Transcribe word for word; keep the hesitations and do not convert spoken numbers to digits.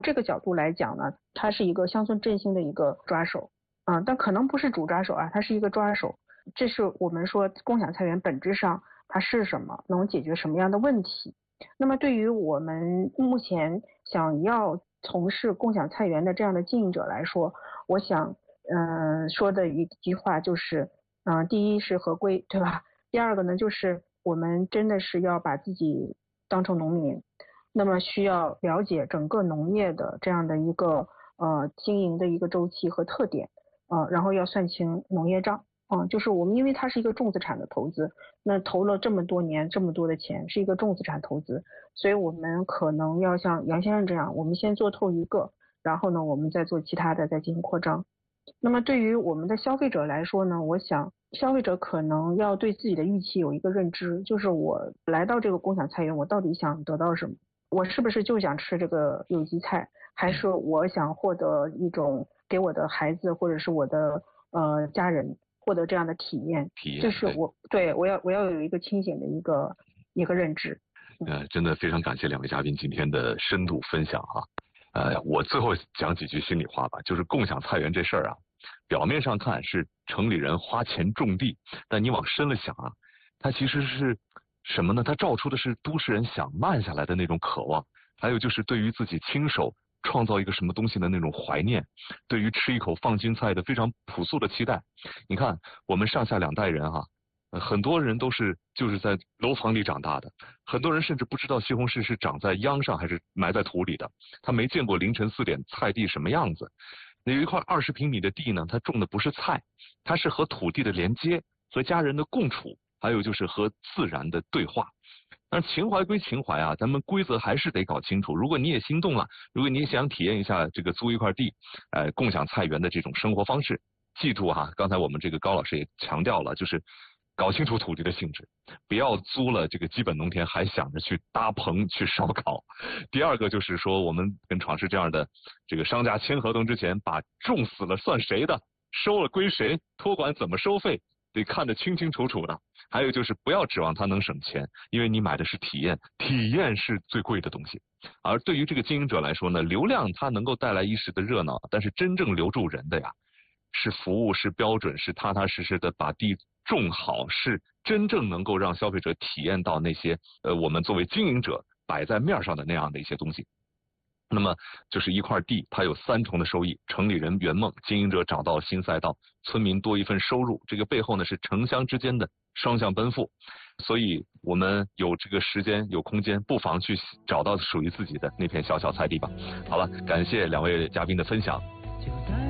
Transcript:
这个角度来讲呢，它是一个乡村振兴的一个抓手啊、呃，但可能不是主抓手啊，它是一个抓手。这是我们说共享菜园本质上它是什么，能解决什么样的问题。那么对于我们目前想要从事共享菜园的这样的经营者来说，我想嗯、呃、说的一句话就是嗯、呃、第一是合规，对吧？第二个呢就是我们真的是要把自己当成农民，那么需要了解整个农业的这样的一个呃经营的一个周期和特点，呃，然后要算清农业账。嗯，就是我们因为它是一个重资产的投资，那投了这么多年这么多的钱，是一个重资产投资，所以我们可能要像杨先生这样，我们先做透一个，然后呢，我们再做其他的，再进行扩张。那么对于我们的消费者来说呢，我想消费者可能要对自己的预期有一个认知，就是我来到这个共享菜园，我到底想得到什么？我是不是就想吃这个有机菜，还是我想获得一种给我的孩子或者是我的呃家人获得这样的体验？ 体验， 这是我对我要我要有一个清醒的一个一个认知。 呃，真的非常感谢两位嘉宾今天的深度分享哈。呃，我最后讲几句心里话吧，就是共享菜园这事儿啊，表面上看是城里人花钱种地，但你往深了想啊，它其实是什么呢？它照出的是都市人想慢下来的那种渴望，还有就是对于自己亲手创造一个什么东西的那种怀念，对于吃一口放心菜的非常朴素的期待。你看，我们上下两代人哈、啊。呃，很多人都是就是在楼房里长大的，很多人甚至不知道西红柿是长在秧上还是埋在土里的，他没见过凌晨四点菜地什么样子。那有一块二十平米的地呢，它种的不是菜，它是和土地的连接，和家人的共处，还有就是和自然的对话。但是情怀归情怀啊，咱们规则还是得搞清楚。如果你也心动了，如果你也想体验一下这个租一块地，呃，共享菜园的这种生活方式，记住哈，刚才我们这个高老师也强调了，就是搞清楚土地的性质，不要租了这个基本农田还想着去搭棚去烧烤。第二个就是说，我们跟闯市这样的这个商家签合同之前，把种死了算谁的，收了归谁，托管怎么收费，得看得清清楚楚的。还有就是不要指望它能省钱，因为你买的是体验，体验是最贵的东西。而对于这个经营者来说呢，流量它能够带来一时的热闹，但是真正留住人的呀，是服务，是标准，是踏踏实实的把地种好，是真正能够让消费者体验到那些呃我们作为经营者摆在面上的那样的一些东西。那么就是一块地，它有三重的收益：城里人圆梦，经营者找到新赛道，村民多一份收入。这个背后呢是城乡之间的双向奔赴。所以我们有这个时间有空间，不妨去找到属于自己的那片小小菜地吧。好了，感谢两位嘉宾的分享。